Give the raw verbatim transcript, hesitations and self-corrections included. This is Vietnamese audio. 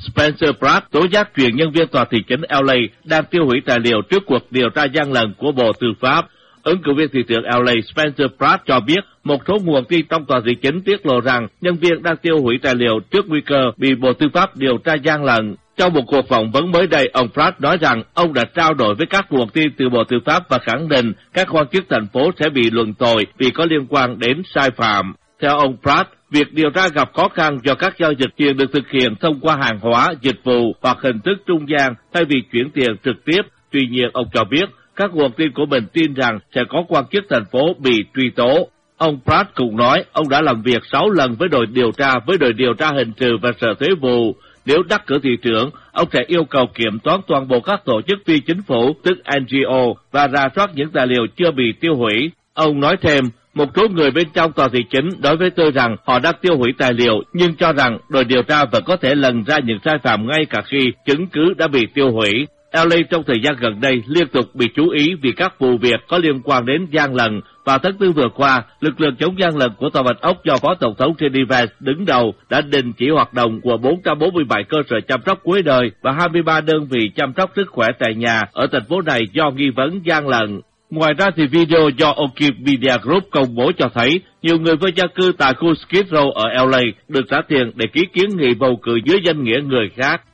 Spencer Pratt tố giác truyền nhân viên tòa thị chính L A đang tiêu hủy tài liệu trước cuộc điều tra gian lận của Bộ Tư pháp. Ứng cử viên thị trưởng L A Spencer Pratt cho biết một số nguồn tin trong tòa thị chính tiết lộ rằng nhân viên đang tiêu hủy tài liệu trước nguy cơ bị Bộ Tư pháp điều tra gian lận. Trong một cuộc phỏng vấn mới đây, ông Pratt nói rằng ông đã trao đổi với các nguồn tin từ Bộ Tư pháp và khẳng định các quan chức thành phố sẽ bị luận tội vì có liên quan đến sai phạm. Theo ông Pratt, việc điều tra gặp khó khăn do các giao dịch tiền được thực hiện thông qua hàng hóa, dịch vụ hoặc hình thức trung gian thay vì chuyển tiền trực tiếp. Tuy nhiên, ông cho biết các nguồn tin của mình tin rằng sẽ có quan chức thành phố bị truy tố. Ông Pratt cũng nói ông đã làm việc sáu lần với đội điều tra, với đội điều tra hình sự và sở thuế vụ. Nếu đắc cử thị trưởng, ông sẽ yêu cầu kiểm toán toàn bộ các tổ chức phi chính phủ, tức N G O, và rà soát những tài liệu chưa bị tiêu hủy. Ông nói thêm, một số người bên trong tòa thị chính nói với tôi rằng họ đang tiêu hủy tài liệu, nhưng cho rằng đội điều tra vẫn có thể lần ra những sai phạm ngay cả khi chứng cứ đã bị tiêu hủy. L A trong thời gian gần đây liên tục bị chú ý vì các vụ việc có liên quan đến gian lận. Vào tháng tư vừa qua, lực lượng chống gian lận của Tòa Bạch Ốc do Phó Tổng thống J D Vance đứng đầu đã đình chỉ hoạt động của bốn trăm bốn mươi bảy cơ sở chăm sóc cuối đời và hai mươi ba đơn vị chăm sóc sức khỏe tại nhà ở thành phố này do nghi vấn gian lận. Ngoài ra thì video do O'Keefe Media Group công bố cho thấy nhiều người vô gia cư tại khu Skid Row ở L A được trả tiền để ký kiến nghị bầu cử dưới danh nghĩa người khác.